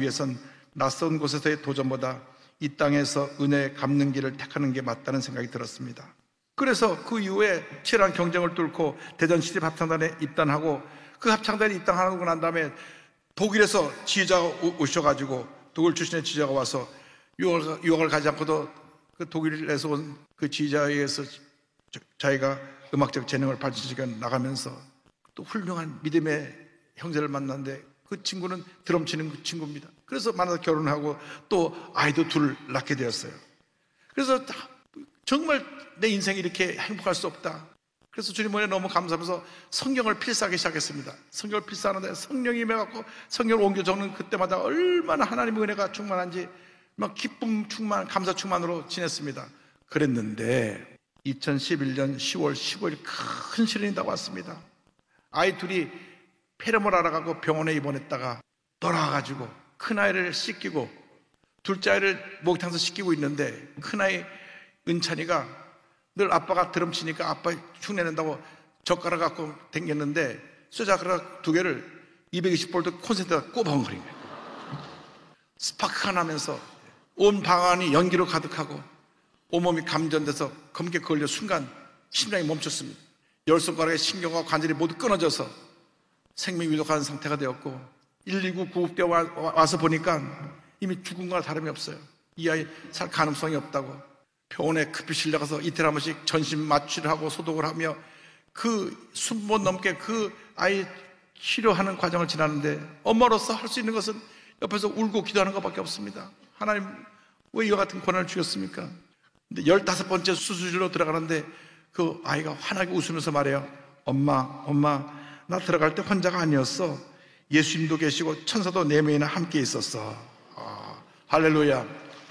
위해선 낯선 곳에서의 도전보다 이 땅에서 은혜 갚는 길을 택하는 게 맞다는 생각이 들었습니다. 그래서 그 이후에 치열한 경쟁을 뚫고 대전시립 합창단에 입단하고, 그 합창단에 입단하고 난 다음에 독일에서 지휘자가 오셔가지고, 독일 출신의 지휘자가 와서 유학을 가지 않고도 그 독일에서 온 그 지휘자에 의해서 자기가 음악적 재능을 발전시켜 나가면서 또 훌륭한 믿음의 형제를 만났는데, 그 친구는 드럼 치는 그 친구입니다. 그래서 만나서 결혼하고 또 아이도 둘 낳게 되었어요. 그래서 정말 내 인생이 이렇게 행복할 수 없다. 그래서 주님 은혜 너무 감사하면서 성경을 필사하기 시작했습니다. 성경을 필사하는데 성령이 임해갖고 성경을 옮겨 적는 그때마다 얼마나 하나님의 은혜가 충만한지 막 기쁨 충만, 감사 충만으로 지냈습니다. 그랬는데 2011년 10월 15일 큰 시련이 다가왔습니다. 아이 둘이 폐렴을 알아가고 병원에 입원했다가 돌아와가지고 큰아이를 씻기고 둘째 아이를 목욕탕에서 씻기고 있는데, 큰아이 은찬이가 늘 아빠가 드럼 치니까 아빠 흉내낸다고 젓가락 갖고 댕겼는데 쇠젓가락 2개를 220V 콘센트에다 꼽아버린 거예요. 스파크가 나면서 온 방안이 연기로 가득하고 온몸이 감전돼서 검게 걸려 순간 심장이 멈췄습니다. 10손가락의 신경과 관절이 모두 끊어져서 생명이 위독한 상태가 되었고, 119 구급대 와서 보니까 이미 죽은 거나 다름이 없어요. 이 아이 살 가능성이 없다고 병원에 급히 실려가서 이틀 한 번씩 전신 마취를 하고 소독을 하며 그 20번 넘게 그 아이 치료하는 과정을 지나는데, 엄마로서 할 수 있는 것은 옆에서 울고 기도하는 것밖에 없습니다. 하나님, 왜 이와 같은 고난을 주셨습니까? 근데 15번째 수술실로 들어가는데 그 아이가 환하게 웃으면서 말해요. 엄마, 나 들어갈 때 혼자가 아니었어. 예수님도 계시고 천사도 4명이나 함께 있었어. 할렐루야.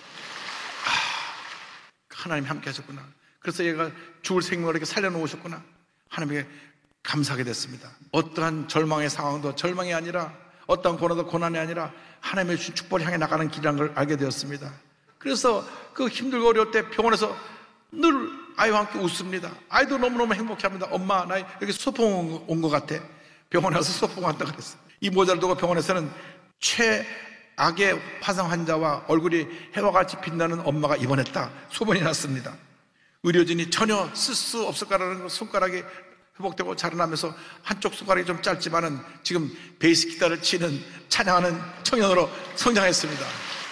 하나님이 함께 하셨구나. 그래서 얘가 죽을 생명을 이렇게 살려놓으셨구나. 하나님에게 감사하게 됐습니다. 어떠한 절망의 상황도 절망이 아니라, 어떠한 고난도 고난이 아니라 하나님의 주신 축복을 향해 나가는 길이라는 걸 알게 되었습니다. 그래서 그 힘들고 어려울 때 병원에서 늘 아이와 함께 웃습니다. 아이도 너무너무 행복해합니다. 엄마, 나 여기 소풍 온 것 같아. 병원에 와서 소풍 왔다 그랬어. 이 모자를 두고 병원에서는 최악의 화상 환자와 얼굴이 해와 같이 빛나는 엄마가 입원했다 소문이 났습니다. 의료진이 전혀 쓸 수 없을 거라는 손가락이 회복되고 자라나면서 한쪽 손가락이 좀 짧지만은 지금 베이스 기타를 치는 찬양하는 청년으로 성장했습니다.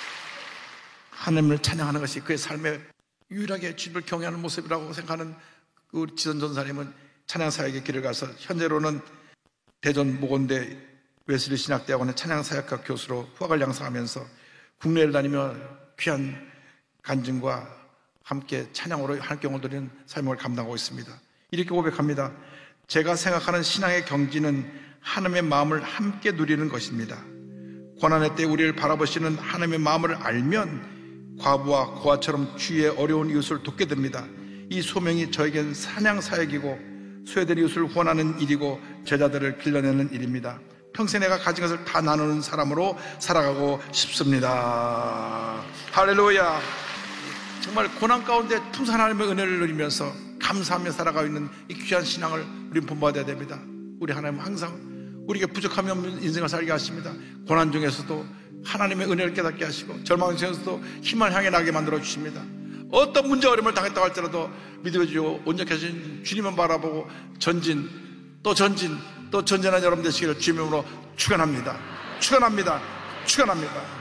하나님을 찬양하는 것이 그의 삶의 유일하게 주님을 경외하는 모습이라고 생각하는 우리 지선 전사님은 찬양사역의 길을 가서 현재로는 대전 모건대 웨슬리 신학대학원의 찬양사역학 교수로 후학을 양성하면서 국내를 다니며 귀한 간증과 함께 찬양으로 할경을 드리는 삶을 감당하고 있습니다. 이렇게 고백합니다. 제가 생각하는 신앙의 경지는 하나님의 마음을 함께 누리는 것입니다. 고난의 때 우리를 바라보시는 하나님의 마음을 알면 과부와 고아처럼 주위의 어려운 이웃을 돕게 됩니다. 이 소명이 저에겐 찬양 사역이고 소외된 이웃을 후원하는 일이고 제자들을 길러내는 일입니다. 평생 내가 가진 것을 다 나누는 사람으로 살아가고 싶습니다. 할렐루야. 정말 고난 가운데 풍성한 하나님의 은혜를 누리면서 감사하며 살아가고 있는 이 귀한 신앙을 우리는 본받아야 됩니다. 우리 하나님은 항상 우리에게 부족함이 없는 인생을 살게 하십니다. 고난 중에서도 하나님의 은혜를 깨닫게 하시고 절망 중에서도 힘을 향해 나게 만들어 주십니다. 어떤 문제 어려움을 당했다고 할지라도 믿음의 주 온전하신 주님만 바라보고 전진 또 전진한 여러분 되시기를 주님의 이름으로 축원합니다. 축원합니다. 축원합니다.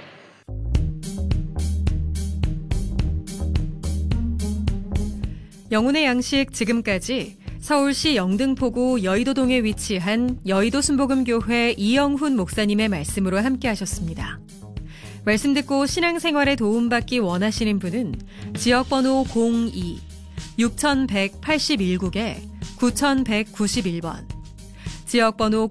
영혼의 양식 지금까지 서울시 영등포구 여의도동에 위치한 여의도 순복음교회 이영훈 목사님의 말씀으로 함께 하셨습니다. 말씀 듣고 신앙생활에 도움받기 원하시는 분은 지역번호 02-6181개 9191번, 지역번호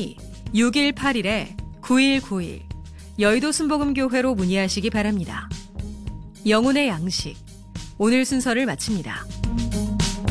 02-6181-9191 여의도 순복음교회로 문의하시기 바랍니다. 영혼의 양식, 오늘 순서를 마칩니다.